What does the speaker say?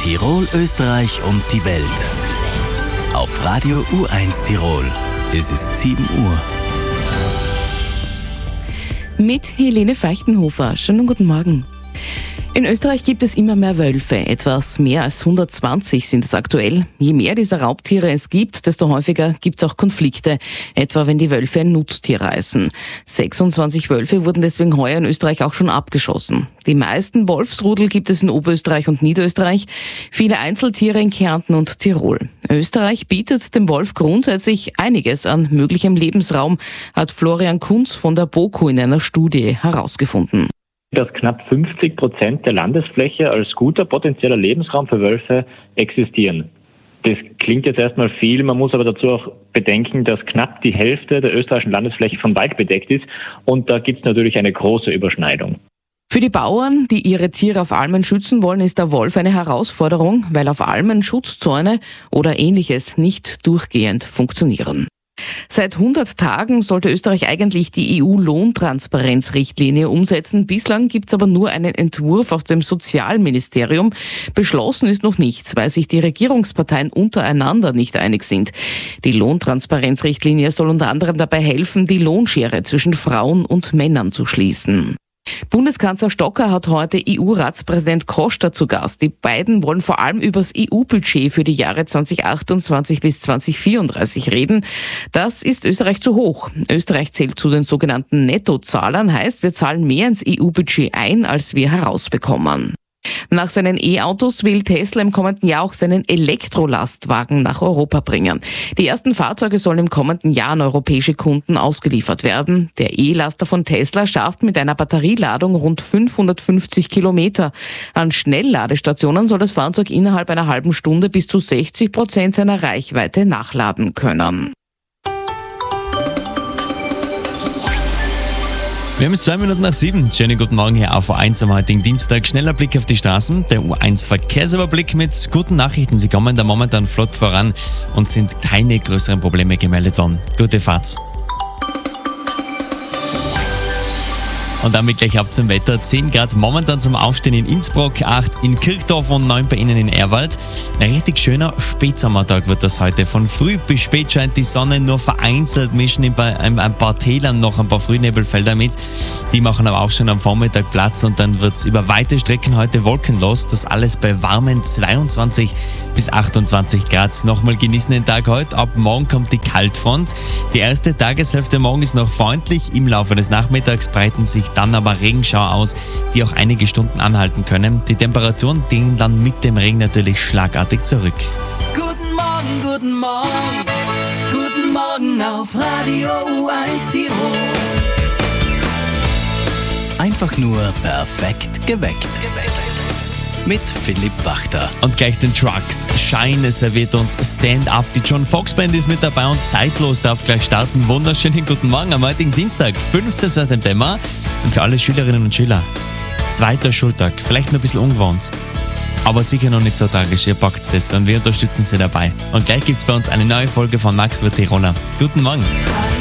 Tirol, Österreich und die Welt. Auf Radio U1 Tirol. Es ist 7 Uhr. Mit Helene Feichtenhofer. Schönen guten Morgen. In Österreich gibt es immer mehr Wölfe. Etwas mehr als 120 sind es aktuell. Je mehr dieser Raubtiere es gibt, desto häufiger gibt es auch Konflikte. Etwa wenn die Wölfe ein Nutztier reißen. 26 Wölfe wurden deswegen heuer in Österreich auch schon abgeschossen. Die meisten Wolfsrudel gibt es in Oberösterreich und Niederösterreich. Viele Einzeltiere in Kärnten und Tirol. Österreich bietet dem Wolf grundsätzlich einiges an möglichem Lebensraum, hat Florian Kunz von der BOKU in einer Studie herausgefunden. Dass knapp 50% der Landesfläche als guter potenzieller Lebensraum für Wölfe existieren. Das klingt jetzt erstmal viel, man muss aber dazu auch bedenken, dass knapp die Hälfte der österreichischen Landesfläche von Wald bedeckt ist und da gibt es natürlich eine große Überschneidung. Für die Bauern, die ihre Tiere auf Almen schützen wollen, ist der Wolf eine Herausforderung, weil auf Almen Schutzzäune oder Ähnliches nicht durchgehend funktionieren. Seit 100 Tagen sollte Österreich eigentlich die EU-Lohntransparenzrichtlinie umsetzen. Bislang gibt es aber nur einen Entwurf aus dem Sozialministerium. Beschlossen ist noch nichts, weil sich die Regierungsparteien untereinander nicht einig sind. Die Lohntransparenzrichtlinie soll unter anderem dabei helfen, die Lohnschere zwischen Frauen und Männern zu schließen. Bundeskanzler Stocker hat heute EU-Ratspräsident Costa zu Gast. Die beiden wollen vor allem über das EU-Budget für die Jahre 2028 bis 2034 reden. Das ist Österreich zu hoch. Österreich zählt zu den sogenannten Nettozahlern, heißt, wir zahlen mehr ins EU-Budget ein, als wir herausbekommen. Nach seinen E-Autos will Tesla im kommenden Jahr auch seinen Elektrolastwagen nach Europa bringen. Die ersten Fahrzeuge sollen im kommenden Jahr an europäische Kunden ausgeliefert werden. Der E-Laster von Tesla schafft mit einer Batterieladung rund 550 Kilometer. An Schnellladestationen soll das Fahrzeug innerhalb einer halben Stunde bis zu 60% seiner Reichweite nachladen können. Wir haben es 2 Minuten nach 7. Schönen guten Morgen hier auf U1 am heutigen Dienstag. Schneller Blick auf die Straßen. Der U1 Verkehrsüberblick mit guten Nachrichten. Sie kommen da momentan flott voran und sind keine größeren Probleme gemeldet worden. Gute Fahrt. Und damit gleich ab zum Wetter. 10 Grad momentan zum Aufstehen in Innsbruck, 8 in Kirchdorf und 9 bei Ihnen in Erwald. Ein richtig schöner Spätsommertag wird das heute. Von früh bis spät scheint die Sonne, nur vereinzelt mischen in ein paar Tälern noch ein paar Frühnebelfelder mit. Die machen aber auch schon am Vormittag Platz und dann wird es über weite Strecken heute wolkenlos. Das alles bei warmen 22 bis 28 Grad. Nochmal genießen den Tag heute. Ab morgen kommt die Kaltfront. Die erste Tageshälfte morgen ist noch freundlich. Im Laufe des Nachmittags breiten sich dann aber Regenschauer aus, die auch einige Stunden anhalten können. Die Temperaturen gehen dann mit dem Regen natürlich schlagartig zurück. Guten Morgen, guten Morgen, guten Morgen auf Radio U1 Tirol. Einfach nur perfekt geweckt. Mit Philipp Wachter. Und gleich den Trucks. Shine serviert uns Stand-Up. Die John Fox Band ist mit dabei und Zeitlos darf gleich starten. Wunderschönen guten Morgen am heutigen Dienstag, 15. September. Und für alle Schülerinnen und Schüler, 2. Schultag. Vielleicht noch ein bisschen ungewohnt, aber sicher noch nicht so tragisch. Ihr packt das und wir unterstützen Sie dabei. Und gleich gibt es bei uns eine neue Folge von Max wird Tiroler. Guten Morgen.